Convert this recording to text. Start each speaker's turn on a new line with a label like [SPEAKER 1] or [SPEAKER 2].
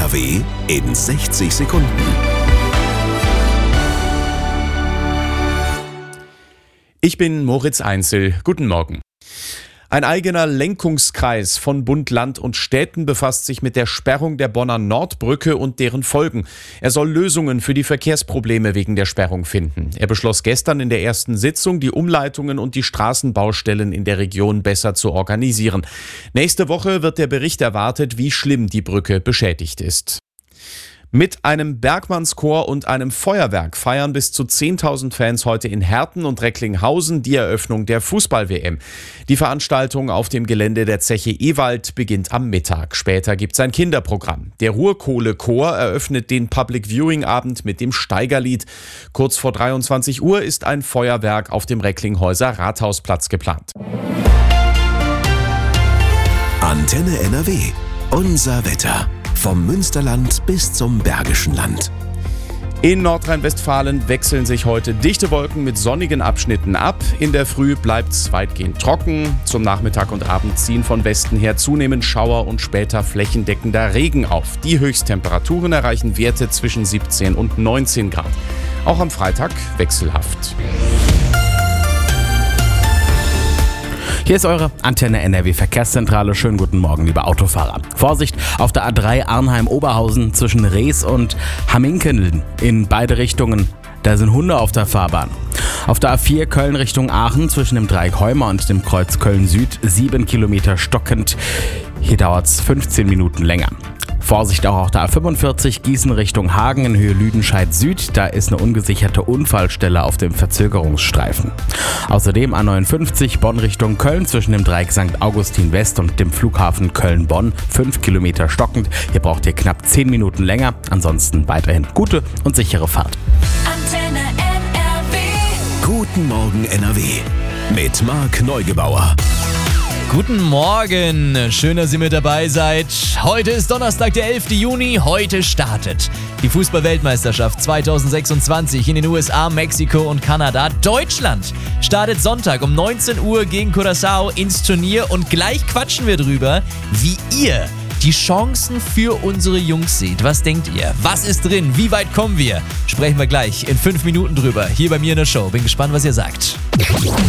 [SPEAKER 1] NRW in 60 Sekunden.
[SPEAKER 2] Ich bin Moritz Einzel. Guten Morgen. Ein eigener Lenkungskreis von Bund, Land und Städten befasst sich mit der Sperrung der Bonner Nordbrücke und deren Folgen. Er soll Lösungen für die Verkehrsprobleme wegen der Sperrung finden. Er beschloss gestern in der ersten Sitzung, die Umleitungen und die Straßenbaustellen in der Region besser zu organisieren. Nächste Woche wird der Bericht erwartet, wie schlimm die Brücke beschädigt ist. Mit einem Bergmannschor und einem Feuerwerk feiern bis zu 10.000 Fans heute in Herten und Recklinghausen die Eröffnung der Fußball-WM. Die Veranstaltung auf dem Gelände der Zeche Ewald beginnt am Mittag. Später gibt's ein Kinderprogramm. Der Ruhrkohle-Chor eröffnet den Public-Viewing-Abend mit dem Steigerlied. Kurz vor 23 Uhr ist ein Feuerwerk auf dem Recklinghäuser Rathausplatz geplant.
[SPEAKER 1] Antenne NRW. Unser Wetter. Vom Münsterland bis zum Bergischen Land.
[SPEAKER 2] In Nordrhein-Westfalen wechseln sich heute dichte Wolken mit sonnigen Abschnitten ab. In der Früh bleibt es weitgehend trocken. Zum Nachmittag und Abend ziehen von Westen her zunehmend Schauer und später flächendeckender Regen auf. Die Höchsttemperaturen erreichen Werte zwischen 17 und 19 Grad. Auch am Freitag wechselhaft.
[SPEAKER 3] Hier ist eure Antenne NRW Verkehrszentrale. Schönen guten Morgen, liebe Autofahrer. Vorsicht auf der A3 Arnheim-Oberhausen zwischen Rees und Hamminkeln in beide Richtungen. Da sind Hunde auf der Fahrbahn. Auf der A4 Köln Richtung Aachen zwischen dem Dreieck Heumer und dem Kreuz Köln-Süd 7 Kilometer stockend. Hier dauert es 15 Minuten länger. Vorsicht auch auf der A45 Gießen Richtung Hagen in Höhe Lüdenscheid Süd. Da ist eine ungesicherte Unfallstelle auf dem Verzögerungsstreifen. Außerdem A59 Bonn Richtung Köln zwischen dem Dreieck St. Augustin West und dem Flughafen Köln-Bonn 5 Kilometer stockend. Hier braucht ihr knapp 10 Minuten länger. Ansonsten weiterhin gute und sichere Fahrt.
[SPEAKER 4] Antenne NRW.
[SPEAKER 1] Guten Morgen NRW. Mit Marc Neugebauer.
[SPEAKER 5] Guten Morgen, schön, dass ihr mit dabei seid. Heute ist Donnerstag, der 11. Juni. Heute startet die Fußball-Weltmeisterschaft 2026 in den USA, Mexiko und Kanada. Deutschland startet Sonntag um 19 Uhr gegen Curaçao ins Turnier und gleich quatschen wir drüber, wie ihr die Chancen für unsere Jungs seht. Was denkt ihr? Was ist drin? Wie weit kommen wir? Sprechen wir gleich in 5 Minuten drüber, hier bei mir in der Show. Bin gespannt, was ihr sagt.